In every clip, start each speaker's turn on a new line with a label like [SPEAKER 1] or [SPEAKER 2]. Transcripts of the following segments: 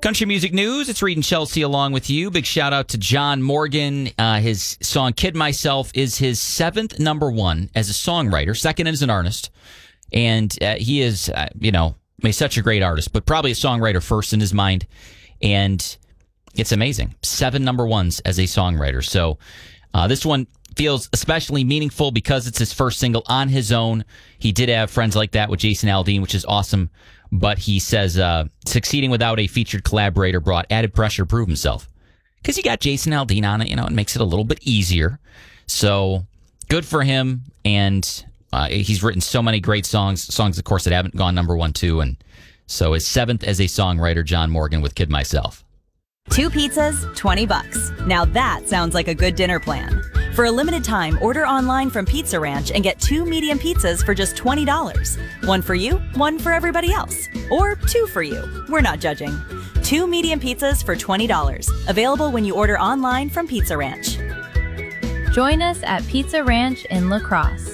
[SPEAKER 1] Country music news. It's Reed and Chelsea along with you. Big shout out to John Morgan. His song Kid Myself is his 7th number one as a songwriter, 2nd as an artist. And he is, he's such a great artist, but probably a songwriter first in his mind. And it's amazing. 7 number ones as a songwriter. So this one feels especially meaningful because it's his first single on his own. He did have Friends Like That with Jason Aldean, which is awesome. But he says succeeding without a featured collaborator brought added pressure to prove himself. Because you got Jason Aldean on it, it makes it a little bit easier. So good for him. And he's written so many great songs, of course, that haven't gone number one, too. And so his 7th as a songwriter, John Morgan with Kid Myself.
[SPEAKER 2] 2 pizzas, $20. Now that sounds like a good dinner plan. For a limited time, order online from Pizza Ranch and get 2 medium pizzas for just $20. One for you, one for everybody else. Or 2 for you. We're not judging. 2 medium pizzas for $20. Available when you order online from Pizza Ranch.
[SPEAKER 3] Join us at Pizza Ranch in La Crosse.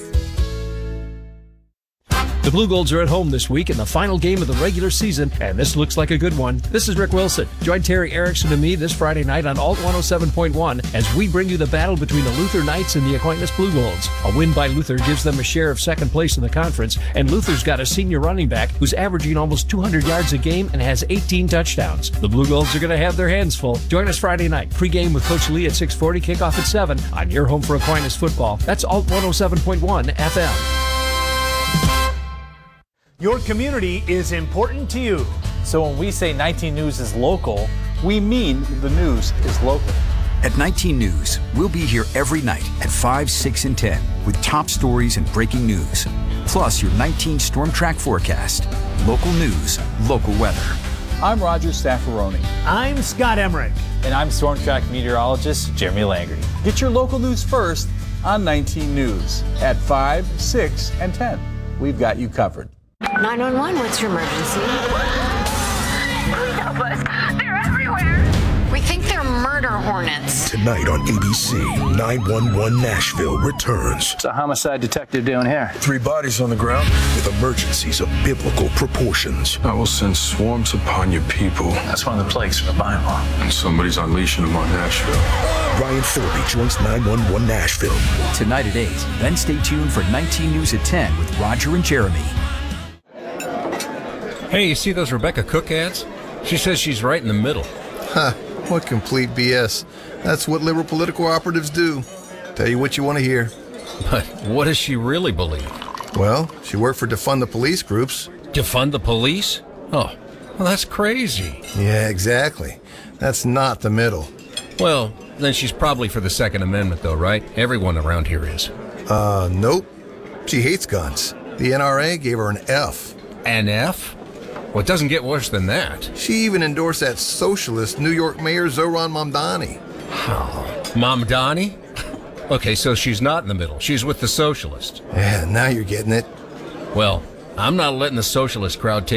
[SPEAKER 4] The Blue Golds are at home this week in the final game of the regular season, and this looks like a good one. This is Rick Wilson. Join Terry Erickson and me this Friday night on Alt 107.1 as we bring you the battle between the Luther Knights and the Aquinas Blue Golds. A win by Luther gives them a share of 2nd place in the conference, and Luther's got a senior running back who's averaging almost 200 yards a game and has 18 touchdowns. The Blue Golds are going to have their hands full. Join us Friday night. Pre-game with Coach Lee at 6:40, kickoff at 7 on your home for Aquinas football. That's Alt 107.1 FM.
[SPEAKER 5] Your community is important to you.
[SPEAKER 6] So when we say 19 News is local, we mean the news is local.
[SPEAKER 7] At 19 News, we'll be here every night at 5, 6, and 10 with top stories and breaking news. Plus your 19 Storm Track forecast. Local news, local weather.
[SPEAKER 6] I'm Roger Staffaroni.
[SPEAKER 5] I'm Scott Emmerich.
[SPEAKER 6] And I'm Storm Track meteorologist Jeremy Langry. Get your local news first on 19 News at 5, 6, and 10. We've got you covered.
[SPEAKER 8] 911, what's your emergency?
[SPEAKER 9] Please help us. They're everywhere.
[SPEAKER 8] We think they're murder hornets.
[SPEAKER 10] Tonight on ABC, 911 Nashville returns.
[SPEAKER 6] What's a homicide detective doing here?
[SPEAKER 10] 3 bodies on the ground with emergencies of biblical proportions.
[SPEAKER 11] I will send swarms upon your people.
[SPEAKER 6] That's one of the plagues from the Bible.
[SPEAKER 11] And somebody's unleashing them on Nashville.
[SPEAKER 10] Ryan Thorpe joins 911 Nashville.
[SPEAKER 7] Tonight at 8. Then stay tuned for 19 News at 10 with Roger and Jeremy.
[SPEAKER 12] Hey, you see those Rebecca Cook ads? She says she's right in the middle.
[SPEAKER 13] Huh, what complete BS. That's what liberal political operatives do. Tell you what you want to hear.
[SPEAKER 12] But what does she really believe?
[SPEAKER 13] Well, she worked for defund the police groups.
[SPEAKER 12] Defund the police? Oh, well, that's crazy.
[SPEAKER 13] Yeah, exactly. That's not the middle.
[SPEAKER 12] Well, then she's probably for the Second Amendment, though, right? Everyone around here is.
[SPEAKER 13] Nope. She hates guns. The NRA gave her an F.
[SPEAKER 12] An F? Well, it doesn't get worse than that.
[SPEAKER 13] She even endorsed that socialist New York Mayor Zohran Mamdani.
[SPEAKER 12] Oh, Mamdani? Okay, so she's not in the middle. She's with the socialist.
[SPEAKER 13] Yeah, now you're getting it.
[SPEAKER 12] Well, I'm not letting the socialist crowd take